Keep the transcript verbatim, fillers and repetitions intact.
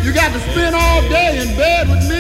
You got to spend all day in bed with me.